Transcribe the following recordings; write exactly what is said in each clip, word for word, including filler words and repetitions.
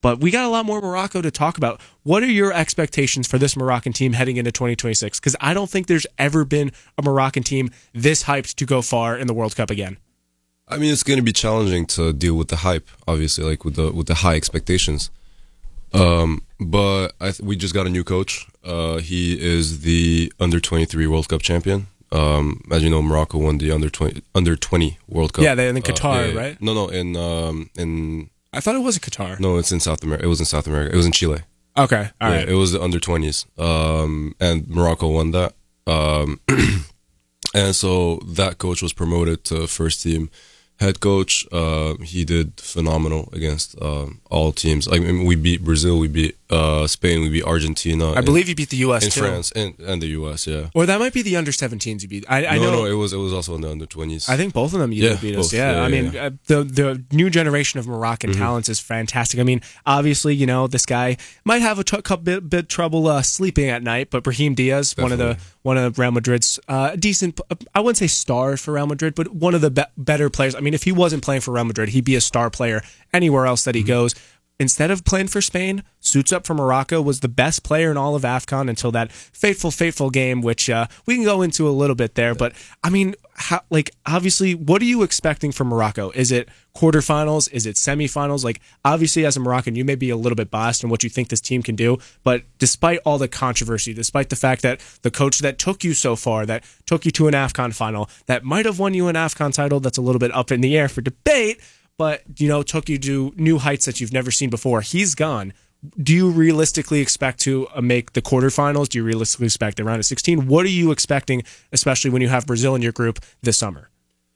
But we got a lot more Morocco to talk about. What are your expectations for this Moroccan team heading into twenty twenty-six? Because I don't think there's ever been a Moroccan team this hyped to go far in the World Cup again. I mean, it's going to be challenging to deal with the hype, obviously, like with the with the high expectations. Um, but I th- we just got a new coach. Uh, he is the under twenty-three World Cup champion. Um, as you know, Morocco won the under twenty under twenty World Cup. Yeah, they in Qatar, uh, yeah, right? No, no, in um, in I thought it was in Qatar. No, it's in South America. It was in South America. It was in Chile. Okay, all yeah, right. It was the under twenties, um, and Morocco won that. Um, and so that coach was promoted to first team head coach. Uh, he did phenomenal against um, all teams. I mean, we beat Brazil, we beat uh, Spain, we beat Argentina. I believe you beat the U S in too. France and, and the U S. Yeah. Or that might be the under seventeens you beat. I, I no, know. no, it was it was also in the under twenties. I think both of them you Yeah, beat us. both. Yeah, Yeah, I yeah, mean yeah. Uh, the the new generation of Moroccan Mm-hmm. talents is fantastic. I mean, obviously, you know this guy might have a t- couple bit, bit trouble uh, sleeping at night, but Brahim Diaz, one of the Definitely. one of Real Madrid's uh, decent, I wouldn't say stars for Real Madrid, but one of the be- better players. I mean, if he wasn't playing for Real Madrid, he'd be a star player anywhere else that he Mm-hmm. goes. Instead of playing for Spain, suits up for Morocco, was the best player in all of AFCON until that fateful, fateful game, which uh, we can go into a little bit there. But, I mean, how, like, obviously, what are you expecting from Morocco? Is it quarterfinals? Is it semifinals? Like, obviously, as a Moroccan, you may be a little bit biased in what you think this team can do. But despite all the controversy, despite the fact that the coach that took you so far, that took you to an AFCON final, that might have won you an AFCON title that's a little bit up in the air for debate, but, you know, took you to new heights that you've never seen before. He's gone. Do you realistically expect to uh, make the quarterfinals? Do you realistically expect the round of sixteen? What are you expecting, especially when you have Brazil in your group this summer?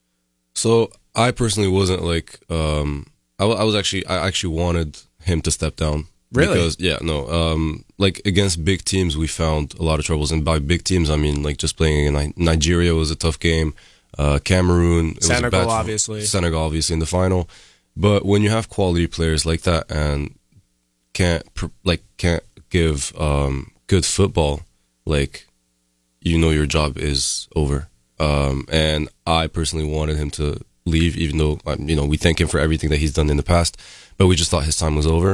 So I personally wasn't like um, I, w- I was actually I actually wanted him to step down. Really? Because yeah, no, um, like against big teams we found a lot of troubles, and by big teams I mean like just playing in Ni- Nigeria was a tough game. Uh, Cameroon, it Senegal, was a bad, obviously. Senegal, obviously in the final. But when you have quality players like that and can't pr- like can't give um, good football, like you know your job is over. Um, and I personally wanted him to leave, even though um, you know we thank him for everything that he's done in the past, but we just thought his time was over.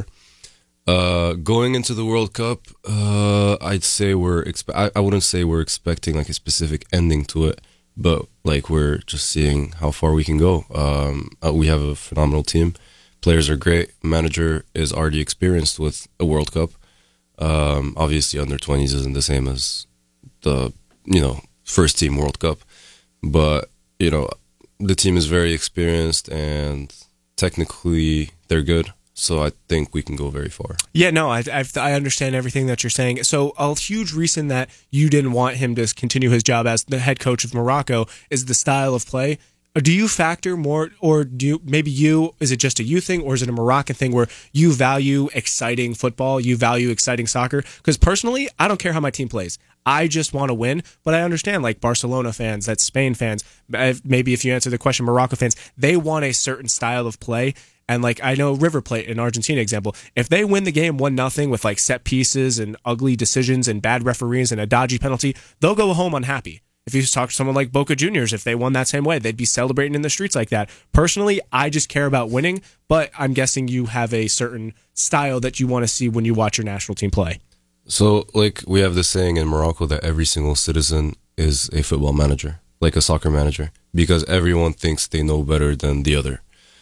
Uh, going into the World Cup, uh, I'd say we're expe- I, I wouldn't say we're expecting like a specific ending to it, but like we're just seeing how far we can go. Um, uh, we have a phenomenal team. Players are great. Manager is already experienced with a World Cup. Um, obviously, under twenties isn't the same as the you know first team World Cup, but you know the team is very experienced and technically they're good. So I think we can go very far. Yeah, no, I, I I understand everything that you're saying. So a huge reason that you didn't want him to continue his job as the head coach of Morocco is the style of play. Do you factor more, or do you, maybe you, is it just a you thing, or is it a Moroccan thing where you value exciting football, you value exciting soccer? Because personally, I don't care how my team plays. I just want to win, but I understand like Barcelona fans, that's Spain fans, maybe if you answer the question, Morocco fans, they want a certain style of play. And like I know River Plate in Argentina example, if they win the game one nothing with like set pieces and ugly decisions and bad referees and a dodgy penalty, they'll go home unhappy. If you talk to someone like Boca Juniors, if they won that same way, they'd be celebrating in the streets like that. Personally, I just care about winning, but I'm guessing you have a certain style that you want to see when you watch your national team play. So like we have this saying in Morocco that every single citizen is a football manager, like a soccer manager, because everyone thinks they know better than the other.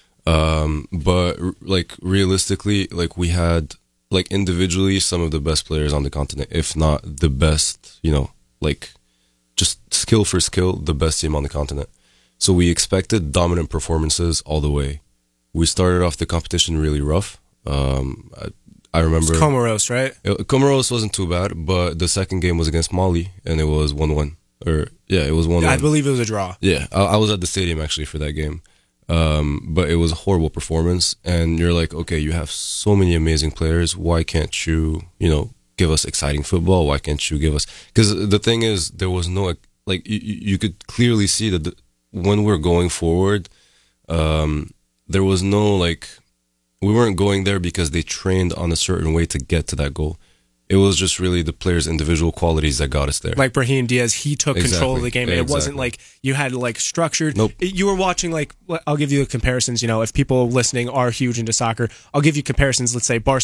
Um, but like realistically, like we had like individually some of the best players on the continent, if not the best, you know, like just skill for skill, the best team on the continent. So we expected dominant performances all the way. We started off the competition really rough. Um, I, I remember It's Comoros, right? it, Comoros wasn't too bad, but the second game was against Mali and it was one one. Or yeah, it was one one. I believe it was a draw. Yeah, I, I was at the stadium actually for that game. Um, but it was a horrible performance, and you're like, okay, you have so many amazing players. Why can't you, you know, give us exciting football? Why can't you give us? Because the thing is, there was no like you, you could clearly see that the, when we're going forward, um, there was no like we weren't going there because they trained on a certain way to get to that goal. It was just really the players' individual qualities that got us there. Like Brahim Diaz, he took Exactly. control of the game, and Exactly. it wasn't like you had like structured. Nope. You were watching like I'll give you the comparisons. You know, if people listening are huge into soccer, I'll give you comparisons. Let's say Barcelona.